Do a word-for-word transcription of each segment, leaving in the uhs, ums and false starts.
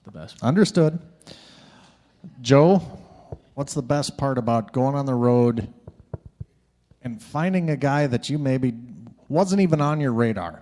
the best. Understood. Joe, what's the best part about going on the road and finding a guy that you maybe wasn't even on your radar?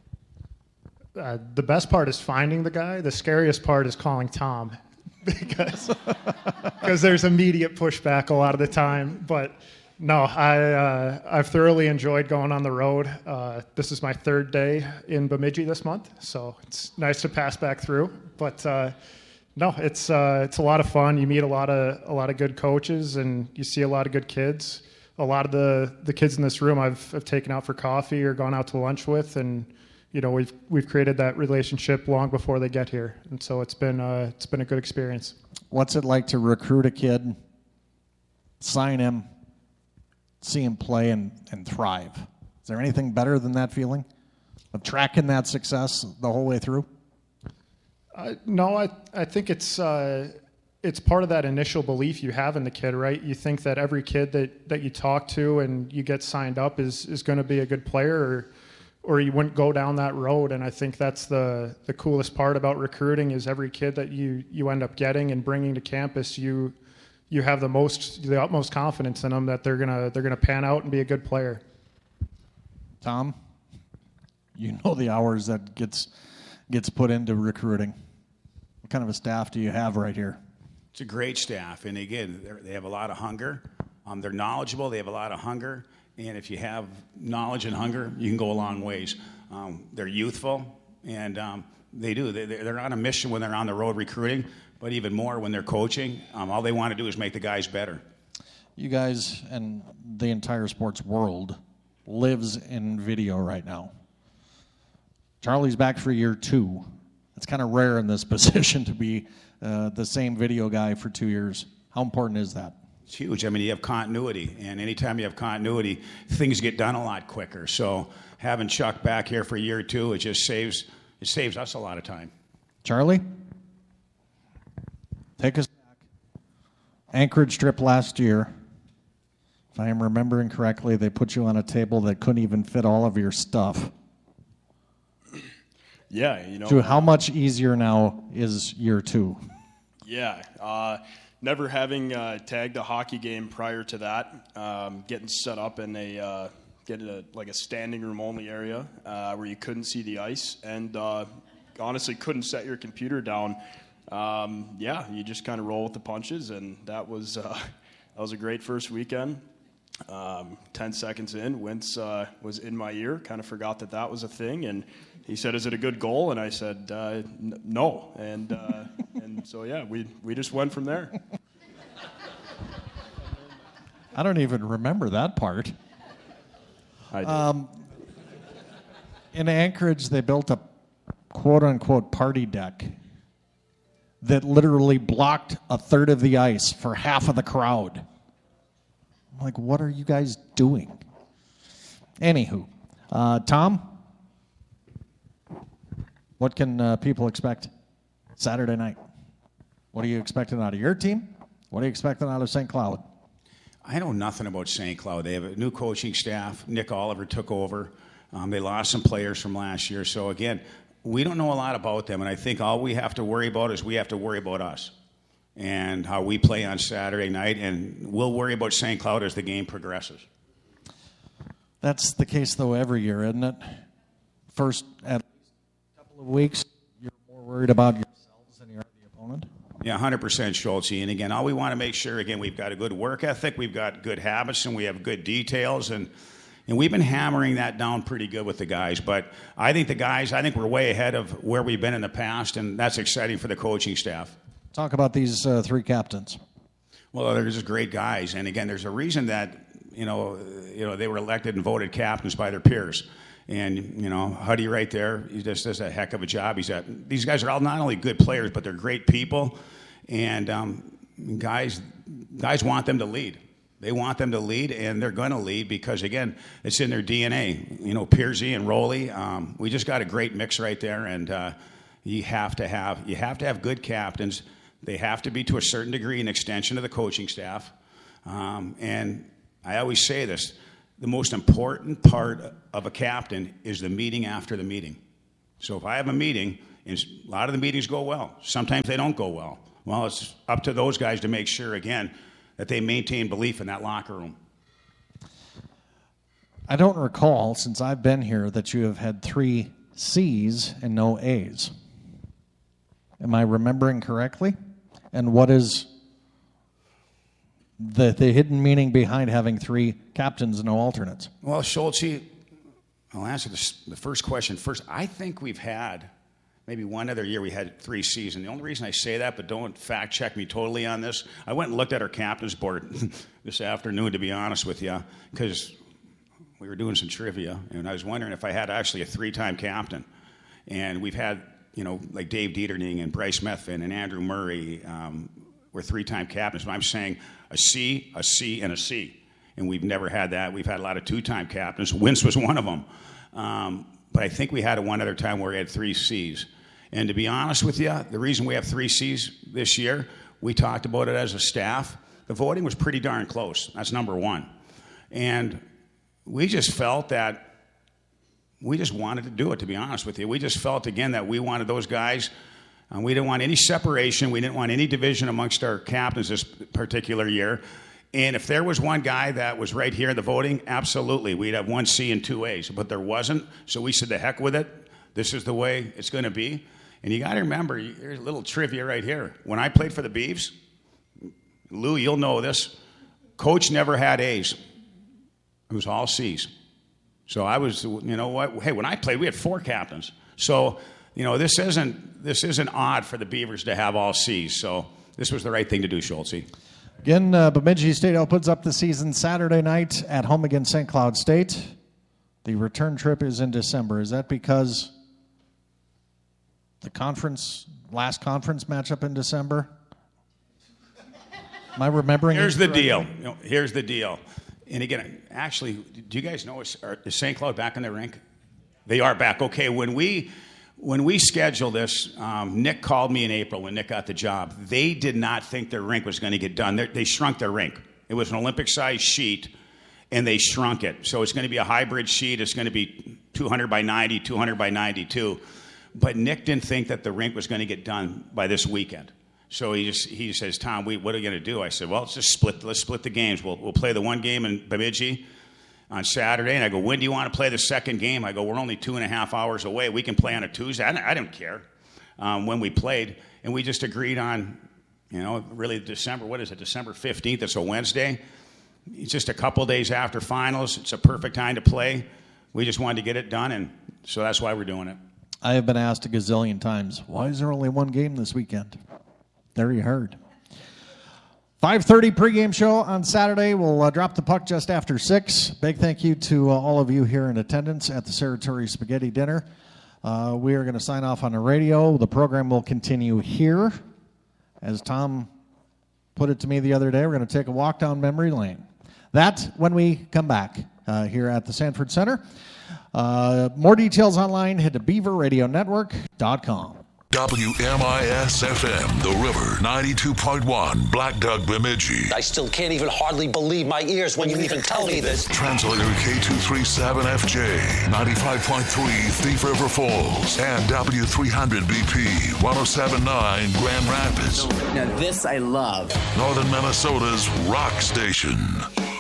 Uh, the best part is finding the guy. The scariest part is calling Tom because because there's immediate pushback a lot of the time. But no, I, uh, I've thoroughly enjoyed going on the road. Uh, this is my third day in Bemidji this month, so it's nice to pass back through. But uh, no, it's uh, it's a lot of fun. You meet a lot of a lot of good coaches, and you see a lot of good kids. A lot of the, the kids in this room I've, I've taken out for coffee or gone out to lunch with, and you know we've we've created that relationship long before they get here, and so it's been uh, it's been a good experience. What's it like to recruit a kid, sign him, see him play, and, and thrive? Is there anything better than that feeling of tracking that success the whole way through? Uh, no, I I think it's uh, it's part of that initial belief you have in the kid, right? You think that every kid that, that you talk to and you get signed up is is going to be a good player, or or you wouldn't go down that road. And I think that's the the coolest part about recruiting is every kid that you you end up getting and bringing to campus, you you have the most the utmost confidence in them that they're gonna they're gonna pan out and be a good player. Tom, you know the hours that gets gets put into recruiting. What kind of a staff do you have right here? It's a great staff, and again, they have a lot of hunger. Um, they're knowledgeable. They have a lot of hunger, and if you have knowledge and hunger, you can go a long ways. Um, they're youthful, and um, they do. They, they're on a mission when they're on the road recruiting, but even more when they're coaching. Um, all they want to do is make the guys better. You guys and the entire sports world lives in video right now. Charlie's back for year two. It's kind of rare in this position to be uh, the same video guy for two years. How important is that? It's huge. I mean, you have continuity, and anytime you have continuity, things get done a lot quicker. So having Chuck back here for year two, it just saves it saves us a lot of time. Charlie, take us back. Anchorage trip last year. If I am remembering correctly, they put you on a table that couldn't even fit all of your stuff. Yeah, you know. So how much easier now is year two? Yeah, uh, never having uh, tagged a hockey game prior to that, um, getting set up in a uh, getting a like a standing room only area uh, where you couldn't see the ice, and uh, honestly couldn't set your computer down. Um, yeah, you just kind of roll with the punches, and that was uh, that was a great first weekend. Um, ten seconds in, Wentz uh, was in my ear, kind of forgot that that was a thing, and he said, "Is it a good goal?" And I said, uh, n- "No." And uh, and so yeah, we we just went from there. I don't even remember that part. I did. Um, in Anchorage, they built a quote-unquote party deck that literally blocked a third of the ice for half of the crowd. I'm like, what are you guys doing? Anywho, uh, Tom, what can uh, people expect Saturday night? What are you expecting out of your team? What are you expecting out of Saint Cloud? I know nothing about Saint Cloud. They have a new coaching staff. Nick Oliver took over. Um, they lost some players from last year. So, again, we don't know a lot about them, and I think all we have to worry about is we have to worry about us and how we play on Saturday night, and we'll worry about Saint Cloud as the game progresses. That's the case, though, every year, isn't it? First, at least a couple of weeks, you're more worried about yourselves than you are the opponent. Yeah, one hundred percent, Schultze. And, again, all we want to make sure, again, we've got a good work ethic, we've got good habits, and we have good details, and and we've been hammering that down pretty good with the guys. But I think the guys, I think we're way ahead of where we've been in the past, and that's exciting for the coaching staff. Talk about these uh, three captains. Well, they're just great guys, and again, there's a reason that you know, you know, they were elected and voted captains by their peers. And you know, Huddy right there, he just does a heck of a job. He's at, these guys are all not only good players, but they're great people, and um, guys, guys want them to lead. They want them to lead, and they're going to lead because again, it's in their D N A. You know, Piercy and Rowley, um, we just got a great mix right there, and uh, you have to have you have to have good captains. They have to be, to a certain degree, an extension of the coaching staff. Um, and I always say this, the most important part of a captain is the meeting after the meeting. So if I have a meeting And a lot of the meetings go well. Sometimes they don't go well. Well, it's up to those guys to make sure, again, that they maintain belief in that locker room. I don't recall, since I've been here, that you have had three C's and no A's. Am I remembering correctly? And what is the the hidden meaning behind having three captains and no alternates? Well, Schultze, I'll answer this, the first question first. I think we've had maybe one other year we had three C's. And the only reason I say that, but don't fact check me totally on this, I went and looked at our captain's board this afternoon, to be honest with you, because we were doing some trivia, and I was wondering if I had actually a three-time captain. And we've had, you know, like Dave Dieterning and Bryce Methvin and Andrew Murray um, were three-time captains. But I'm saying a C, a C, and a C. And we've never had that. We've had a lot of two-time captains. Wentz was one of them. Um, but I think we had it one other time where we had three C's. And to be honest with you, the reason we have three C's this year, we talked about it as a staff. The voting was pretty darn close. That's number one. And we just felt that we just wanted to do it, to be honest with you. We just felt, again, that we wanted those guys. And we didn't want any separation. We didn't want any division amongst our captains this particular year. And if there was one guy that was right here in the voting, absolutely. We'd have one C and two A's. But there wasn't. So we said, the heck with it. This is the way it's going to be. And you got to remember, here's a little trivia right here. When I played for the Beavs, Lou, you'll know this, coach never had A's. It was all C's. So I was, you know what? Hey, when I played, we had four captains. So, you know, this isn't this isn't odd for the Beavers to have all C's. So this was the right thing to do, Schultze. Again, uh, Bemidji State opens up the season Saturday night at home against Saint Cloud State. The return trip is in December. Is that because the conference, last conference matchup in December? Am I remembering? Here's the deal. You know, here's the deal. And again, actually, do you guys know, is, is Saint Cloud back in the rink? They are back. Okay, when we when we scheduled this, um, Nick called me in April when Nick got the job. They did not think their rink was going to get done. They're, they shrunk their rink. It was an Olympic-sized sheet, and they shrunk it. So it's going to be a hybrid sheet. It's going to be two hundred by ninety, two hundred by ninety-two. But Nick didn't think that the rink was going to get done by this weekend. So he just he says, Tom, we, what are we going to do? I said, well, let's just split. Let's split the games. We'll we'll play the one game in Bemidji on Saturday. And I go, when do you want to play the second game? I go, we're only two and a half hours away. We can play on a Tuesday. I, I didn't care um, when we played. And we just agreed on, you know, really December, what is it, December fifteenth. It's a Wednesday. It's just a couple days after finals. It's a perfect time to play. We just wanted to get it done, and so that's why we're doing it. I have been asked a gazillion times, why is there only one game this weekend? There you heard. five thirty pregame show on Saturday. We'll uh, drop the puck just after six. Big thank you to uh, all of you here in attendance at the Saratory Spaghetti Dinner. Uh, we are going to sign off on the radio. The program will continue here. As Tom put it to me the other day, we're going to take a walk down memory lane. That when we come back uh, here at the Sanford Center. Uh, more details online, head to beaver radio network dot com. W M I S F M, The River, ninety-two point one, Black Duck, Bemidji. I still can't even hardly believe my ears when you even tell me this. Translator K two thirty-seven F J, ninety-five point three, Thief River Falls, and W three hundred B P, one oh seven point nine, Grand Rapids. Now this I love. Northern Minnesota's rock station.